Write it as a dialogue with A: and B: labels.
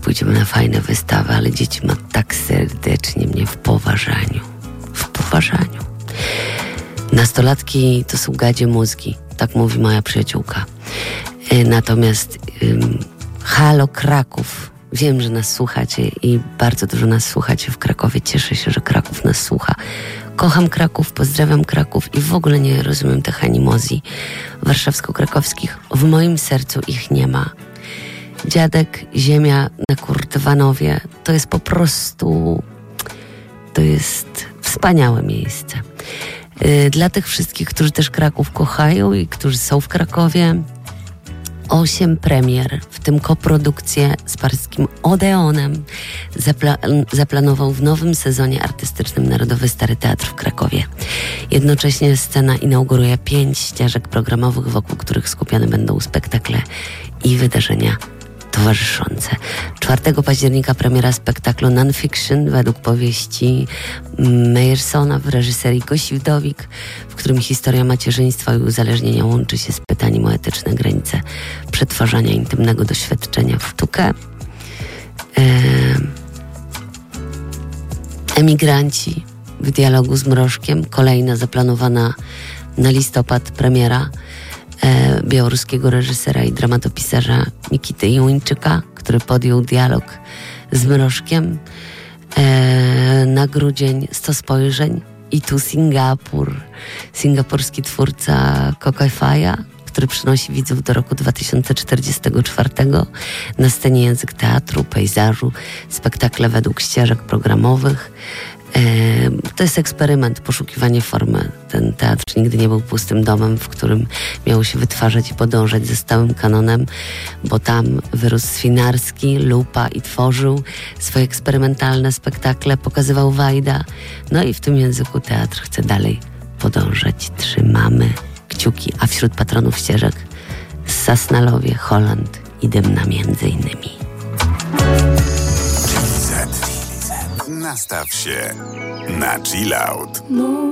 A: pójdziemy na fajne wystawy, ale dzieci ma tak serdecznie mnie w poważaniu. Nastolatki to są gadzie mózgi, tak mówi moja przyjaciółka. Natomiast halo Kraków, wiem, że nas słuchacie i bardzo dużo nas słuchacie w Krakowie. Cieszę się, że Kraków nas słucha. Kocham Kraków, pozdrawiam Kraków i w ogóle nie rozumiem tych animozji warszawsko-krakowskich. W moim sercu ich nie ma. Dziadek, ziemia na Kurdywanowie to jest po prostu... To jest wspaniałe miejsce. Dla tych wszystkich, którzy też Kraków kochają i którzy są w Krakowie, 8 premier, w tym koprodukcję z parskim Odeonem, zaplanował w nowym sezonie artystycznym Narodowy Stary Teatr w Krakowie. Jednocześnie scena inauguruje 5 ścieżek programowych, wokół których skupione będą spektakle i wydarzenia towarzyszące. 4 października premiera spektaklu Non-Fiction według powieści Meyersona w reżyserii Gosi Wdowik, w którym historia macierzyństwa i uzależnienia łączy się z pytaniem o etyczne granice przetwarzania intymnego doświadczenia w sztukę. Emigranci w dialogu z Mrożkiem, kolejna zaplanowana na listopad premiera białoruskiego reżysera i dramatopisarza Nikity Jończyka, który podjął dialog z Mrożkiem. Na grudzień 100 spojrzeń i tu singapurski twórca Kokofaja, który przynosi widzów do roku 2044. Na scenie język teatru, pejzażu, spektakle według ścieżek programowych. To jest eksperyment, poszukiwanie formy. Ten teatr nigdy nie był pustym domem, w którym miało się wytwarzać i podążać ze stałym kanonem, bo tam wyrósł Swinarski, Lupa i tworzył swoje eksperymentalne spektakle, pokazywał Wajda. No i w tym języku teatr chce dalej podążać. Trzymamy kciuki, a wśród patronów ścieżek Sasnalowie, Holland i Dymna między innymi.
B: Nastaw się na chill out.